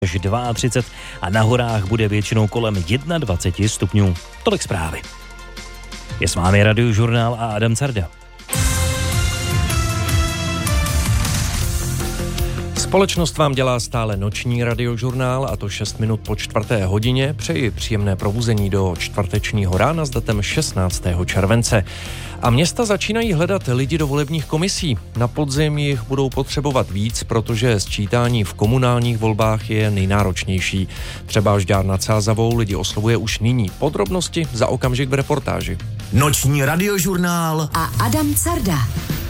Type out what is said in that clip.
až 32 a na horách bude většinou kolem 21 stupňů. Tolik zprávy. Je s vámi Radiožurnál a Adam Carda. Společnost vám dělá stále noční Radiožurnál, a to 6 minut po 4:00. Přeji příjemné probuzení do čtvrtečního rána s datem 16. července. A města začínají hledat lidi do volebních komisí. Na podzim jich budou potřebovat víc, protože sčítání v komunálních volbách je nejnáročnější. Třeba Žďár nad Sázavou lidi oslovuje už nyní. Podrobnosti za okamžik v reportáži. Noční Radiožurnál a Adam Carda.